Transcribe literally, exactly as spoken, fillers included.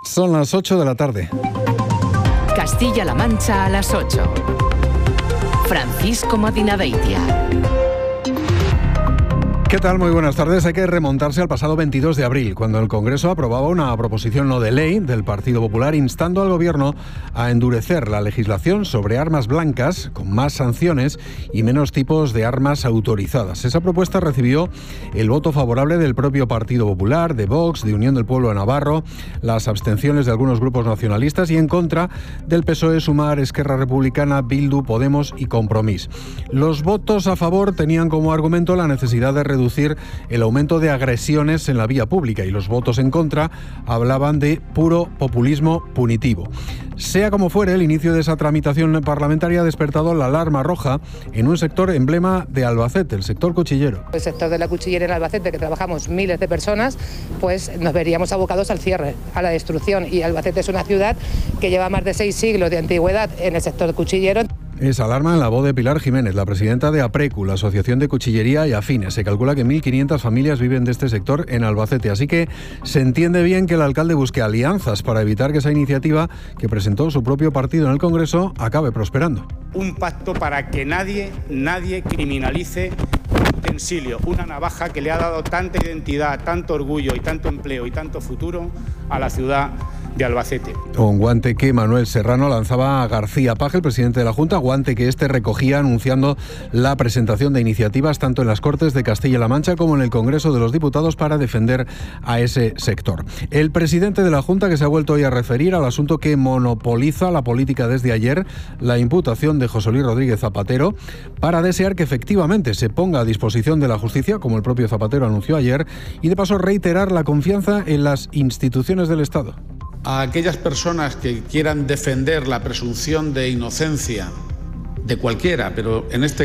Son las ocho de la tarde. Castilla-La Mancha a las ocho. Francisco Madinabeitia. ¿Qué tal? Muy buenas tardes. Hay que remontarse al pasado veintidós de abril, cuando el Congreso aprobaba una proposición no de ley del Partido Popular instando al Gobierno a endurecer la legislación sobre armas blancas, con más sanciones y menos tipos de armas autorizadas. Esa propuesta recibió el voto favorable del propio Partido Popular, de Vox, de Unión del Pueblo de Navarro, las abstenciones de algunos grupos nacionalistas y en contra del P S O E, Sumar, Esquerra Republicana, Bildu, Podemos y Compromís. Los votos a favor tenían como argumento la necesidad de reducir reducir el aumento de agresiones en la vía pública y los votos en contra hablaban de puro populismo punitivo. Sea como fuere, el inicio de esa tramitación parlamentaria ha despertado la alarma roja en un sector emblema de Albacete, el sector cuchillero. El sector de la cuchillería en Albacete, que trabajamos miles de personas, pues nos veríamos abocados al cierre, a la destrucción, y Albacete es una ciudad que lleva más de seis siglos de antigüedad en el sector cuchillero. Es alarma en la voz de Pilar Jiménez, la presidenta de APRECU, la Asociación de Cuchillería y Afines. Se calcula que mil quinientas familias viven de este sector en Albacete, así que se entiende bien que el alcalde busque alianzas para evitar que esa iniciativa que presentó su propio partido en el Congreso acabe prosperando. Un pacto para que nadie, nadie criminalice un utensilio, una navaja que le ha dado tanta identidad, tanto orgullo y tanto empleo y tanto futuro a la ciudad de Albacete. Un guante que Manuel Serrano lanzaba a García Paje, el presidente de la Junta, guante que este recogía anunciando la presentación de iniciativas tanto en las Cortes de Castilla-La Mancha como en el Congreso de los Diputados para defender a ese sector. El presidente de la Junta, que se ha vuelto hoy a referir al asunto que monopoliza la política desde ayer, la imputación de José Luis Rodríguez Zapatero, para desear que efectivamente se ponga a disposición de la justicia, como el propio Zapatero anunció ayer, y de paso reiterar la confianza en las instituciones del Estado. A aquellas personas que quieran defender la presunción de inocencia de cualquiera, pero en este